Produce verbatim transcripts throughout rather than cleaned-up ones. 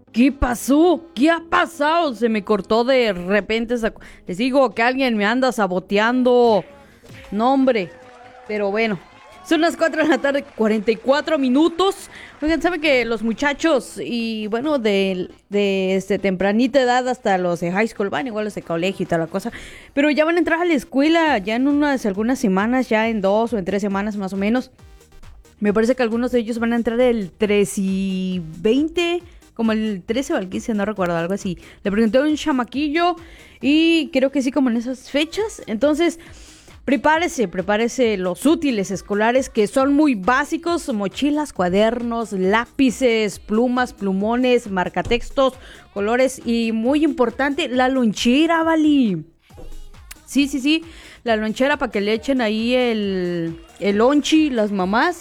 ¿Qué pasó? ¿Qué ha pasado? Se me cortó de repente esa... Les digo que alguien me anda saboteando. No, hombre. Pero bueno. Son las cuatro de la tarde, cuarenta y cuatro minutos. Oigan, ¿saben que los muchachos y bueno, de, de este, tempranita edad hasta los de high school, van igual los de colegio y toda la cosa, pero ya van a entrar a la escuela ya en unas algunas semanas, ya en dos o en tres semanas más o menos? Me parece que algunos de ellos van a entrar el tres y veinte, como el trece o el quince, no recuerdo, algo así. Le pregunté a un chamaquillo y creo que sí, como en esas fechas. Entonces... Prepárese, prepárese los útiles escolares que son muy básicos: mochilas, cuadernos, lápices, plumas, plumones, marcatextos, colores y muy importante, la lonchera, Vali. Sí, sí, sí, la lonchera para que le echen ahí el, el lonchi, las mamás.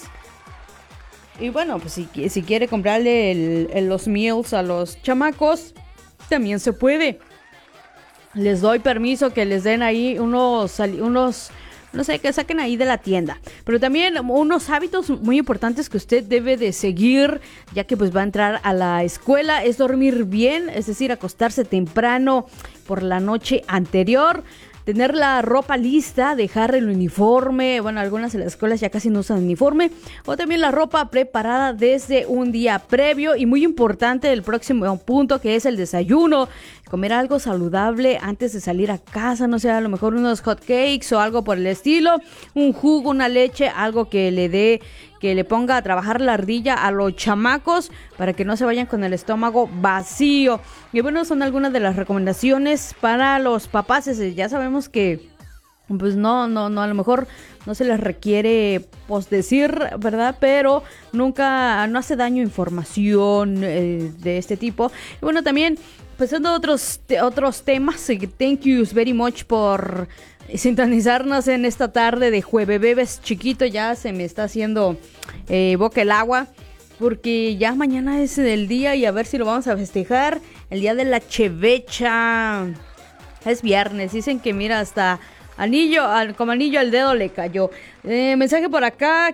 Y bueno, pues si, si quiere comprarle el, el, los meals a los chamacos, también se puede. Les doy permiso que les den ahí unos, unos, no sé, que saquen ahí de la tienda. Pero también unos hábitos muy importantes que usted debe de seguir, ya que pues va a entrar a la escuela, es dormir bien, es decir, acostarse temprano por la noche anterior. Tener la ropa lista, dejar el uniforme, bueno, algunas de las escuelas ya casi no usan uniforme, o también la ropa preparada desde un día previo. Y muy importante el próximo punto, que es el desayuno, comer algo saludable antes de salir a casa, no sé, a lo mejor unos hot cakes o algo por el estilo, un jugo, una leche, algo que le dé, que le ponga a trabajar la ardilla a los chamacos para que no se vayan con el estómago vacío. Y bueno, son algunas de las recomendaciones para los papás. Ya sabemos que pues no, no, no, a lo mejor no se les requiere pues decir, ¿verdad? Pero nunca, no hace daño información eh, de este tipo. Y bueno, también pasando a otros, te, otros temas, thank you very much por sintonizarnos en esta tarde de Jueves Bebes chiquito. Ya se me está haciendo eh, boca el agua, porque ya mañana es el día y a ver si lo vamos a festejar, el día de la chevecha. Es viernes, dicen que mira, hasta anillo, como anillo al dedo le cayó. Eh, mensaje por acá,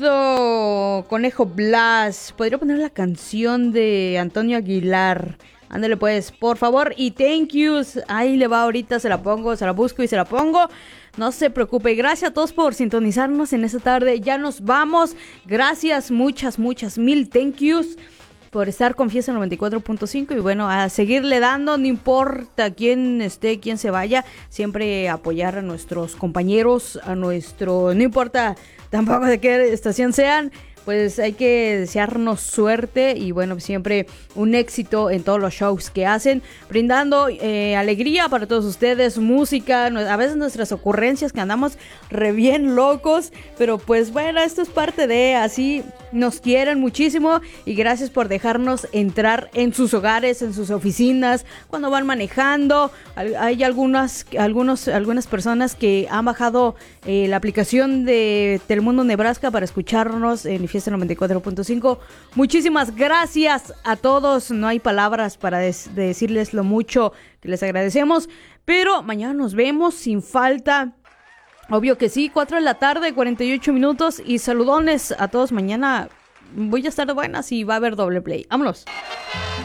querido Conejo Blas, ¿podría poner la canción de Antonio Aguilar? Ándale pues, por favor, y thank yous. Ahí le va, ahorita se la pongo, se la busco y se la pongo. No se preocupe. Gracias a todos por sintonizarnos en esta tarde. Ya nos vamos. Gracias, muchas, muchas, mil thank yous por estar con Fiesta noventa y cuatro punto cinco. Y bueno, a seguirle dando, no importa quién esté, quién se vaya. Siempre apoyar a nuestros compañeros, a nuestro... No importa tampoco de qué estación sean. Pues hay que desearnos suerte y bueno, siempre un éxito en todos los shows que hacen, brindando eh, alegría para todos ustedes, música, a veces nuestras ocurrencias que andamos re bien locos, pero pues bueno, esto es parte de, así nos quieren muchísimo y gracias por dejarnos entrar en sus hogares, en sus oficinas, cuando van manejando. Hay algunas, algunos, algunas personas que han bajado eh, la aplicación de Telemundo Nebraska para escucharnos en Fiesta noventa y cuatro punto cinco. Muchísimas gracias a todos. No hay palabras para des- de decirles lo mucho que les agradecemos. Pero mañana nos vemos sin falta. Obvio que sí, cuatro de la tarde, cuarenta y ocho minutos. Y saludones a todos. Mañana voy a estar de buenas y va a haber doble play. Vámonos.